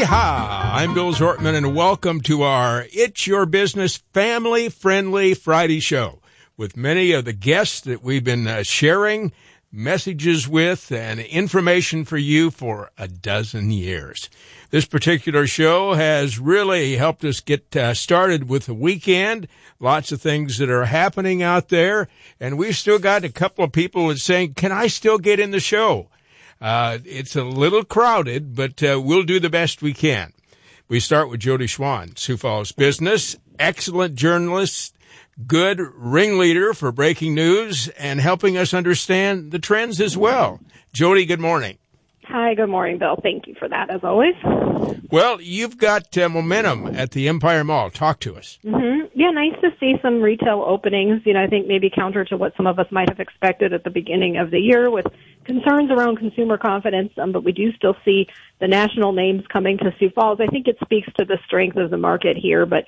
Yeehaw! I'm Bill Zortman, and welcome to our It's Your Business family-friendly Friday show with many of the guests that we've been sharing messages with and information for you for a dozen years. This particular show has really helped us get started with the weekend. Lots of things that are happening out there, and we've still got a couple of people that saying, can I still get in the show? It's a little crowded, but we'll do the best we can. We start with Jody Schwan, Sioux Falls Business, excellent journalist, good ringleader for breaking news and helping us understand the trends as well. Jody, good morning. Hi, good morning, Bill. Thank you for that, as always. Well, you've got momentum at the Empire Mall. Talk to us. Mm-hmm. Yeah, nice to see some retail openings. I think maybe counter to what some of us might have expected at the beginning of the year with concerns around consumer confidence, but we do still see the national names coming to Sioux Falls. I think it speaks to the strength of the market here, but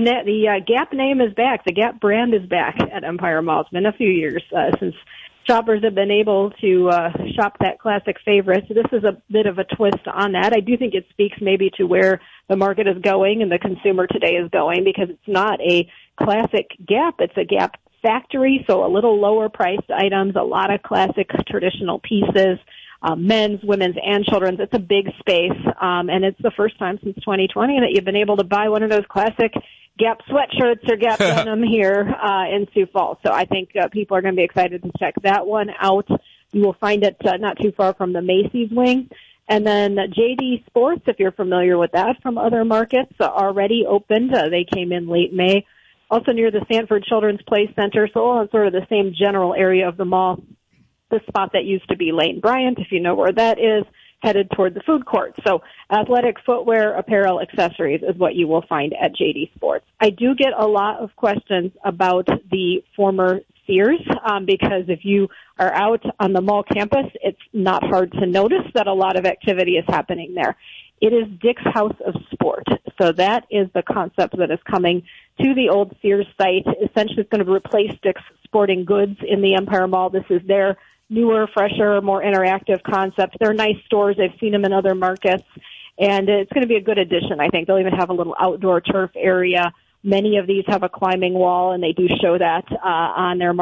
the Gap name is back. The Gap brand is back at Empire Mall. It's been a few years since shoppers have been able to shop that classic favorite. So this is a bit of a twist on that. I do think it speaks maybe to where the market is going and the consumer today is going, because it's not a classic Gap. It's a Gap factory, so a little lower priced items, a lot of classic traditional pieces, men's, women's, and children's. It's a big space, and it's the first time since 2020 that you've been able to buy one of those classic Gap sweatshirts or Gap denim here in Sioux Falls. So I think people are going to be excited to check that one out. You will find it not too far from the Macy's wing. And then JD Sports, if you're familiar with that from other markets, already opened. They came in late May. Also near the Sanford Children's Play Center, so all in sort of the same general area of the mall. The spot that used to be Lane Bryant, if you know where that is, headed toward the food court. So athletic footwear, apparel, accessories is what you will find at JD Sports. I do get a lot of questions about the former Sears, because if you are out on the mall campus, it's not hard to notice that a lot of activity is happening there. It is Dick's House of Sport. So that is the concept that is coming to the old Sears site. Essentially, it's going to replace Dick's Sporting Goods in the Empire Mall. This is their newer, fresher, more interactive concept. They're nice stores. I've seen them in other markets, and it's going to be a good addition, I think. They'll even have a little outdoor turf area. Many of these have a climbing wall, and they do show that on their